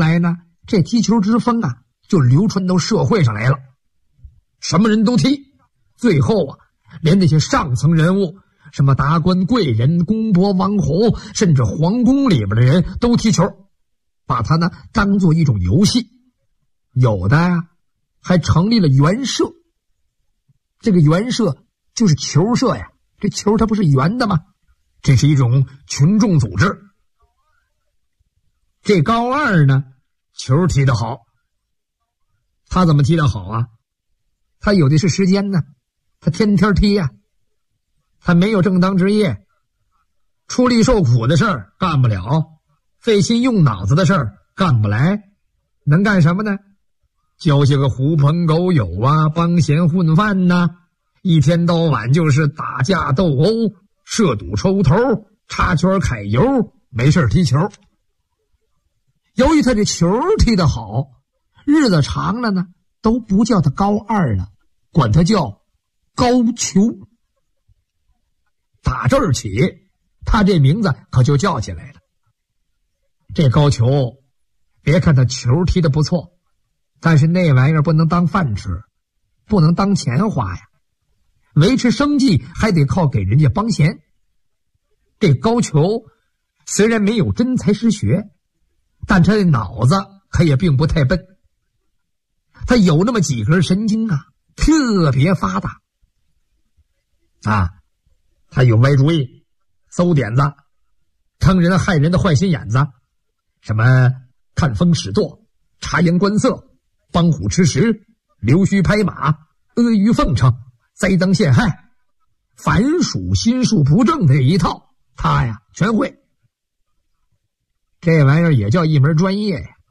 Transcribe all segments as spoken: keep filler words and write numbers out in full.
来呢，这踢球之风啊就流传到社会上来了，什么人都踢，最后啊连那些上层人物，什么达官贵人、公伯王侯，甚至皇宫里边的人都踢球，把它呢当做一种游戏。有的呀、啊、还成立了圆社，这个圆社就是球社呀，这球它不是圆的吗？这是一种群众组织。这高二呢球踢得好，他怎么踢得好啊？他有的是时间呢，他天天踢呀、啊，他没有正当职业，出力受苦的事儿干不了，费心用脑子的事儿干不来，能干什么呢？交些个狐朋狗友啊，帮闲混饭呐、啊，一天到晚就是打架斗殴、射赌抽头、插圈揩油，没事踢球。由于他这球踢得好，日子长了呢，都不叫他高二了，管他叫高俅。打这儿起，他这名字可就叫起来了。这高俅，别看他球踢得不错，但是那玩意儿不能当饭吃，不能当钱花呀，维持生计还得靠给人家帮闲。这高俅虽然没有真才实学，但他的脑子可也并不太笨，他有那么几根神经啊，特别发达啊。他有歪主意、馊点子、坑人害人的坏心眼子，什么看风使舵、察言观色、帮虎吃食、溜须拍马、阿谀奉承、栽赃陷害，凡属心术不正的一套，他呀全会。这玩意儿也叫一门专业呀。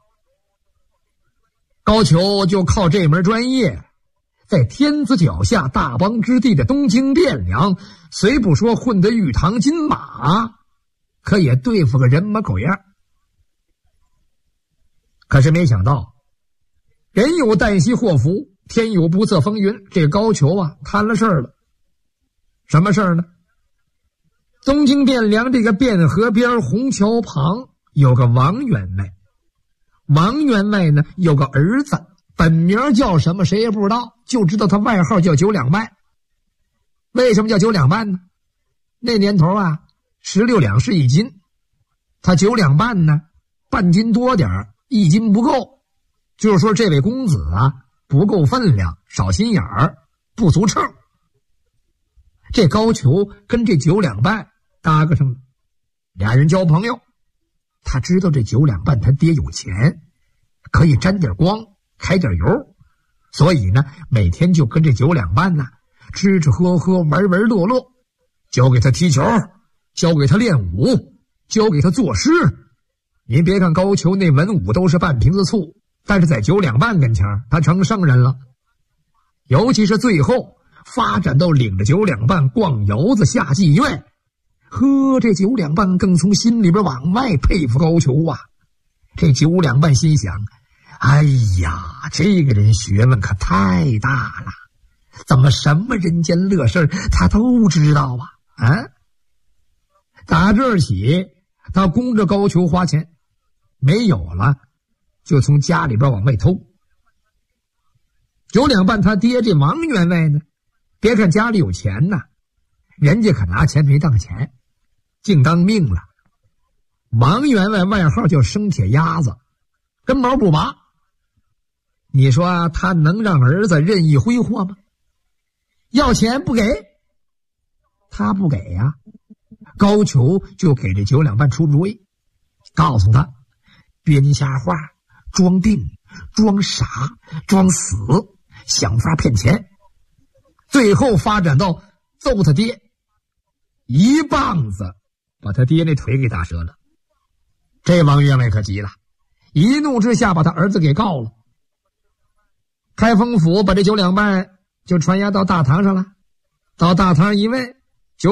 高俅就靠这门专业，在天子脚下大邦之地的东京汴梁，虽不说混得玉堂金马，可也对付个人模狗样。可是没想到，人有旦夕祸福，天有不测风云，这高俅啊摊了事儿了。什么事儿呢？东京汴梁这个汴河边虹桥旁有个王员外，王员外呢有个儿子，本名叫什么谁也不知道，就知道他外号叫九两半。为什么叫九两半呢？那年头啊，十六两是一斤，他九两半呢，半斤多点儿，一斤不够，就是说这位公子啊不够分量，少心眼儿，不足称。这高俅跟这九两半搭个上了，俩人交朋友。他知道这九两半他爹有钱，可以沾点光，开点油，所以呢每天就跟这九两半呢吃吃喝喝，玩玩乐乐，教给他踢球，教给他练武，教给他作诗。您别看高俅那文武都是半瓶子醋，但是在九两半跟前他成圣人了。尤其是最后发展到领着九两半逛窑子下妓院，呵，这九两半更从心里边往外佩服高俅啊。这九两半心想，哎呀，这个人学问可太大了，怎么什么人间乐事他都知道啊？啊！打这儿起，他供着高俅花钱，没有了就从家里边往外偷。九两半他爹这王员外呢，别看家里有钱呐，人家可拿钱没当钱，净当命了。王员外外号叫生铁鸭子，根毛不拔。你说啊，他能让儿子任意挥霍吗？要钱不给，他不给呀、啊。高俅就给这九两半出主意，告诉他编瞎话，装病，装傻，装死，想法骗钱，最后发展到揍他爹，一棒子把他爹那腿给打折了。这王员外可急了，一怒之下把他儿子给告了。开封府把这九两半就传押到大堂上了，到大堂一问，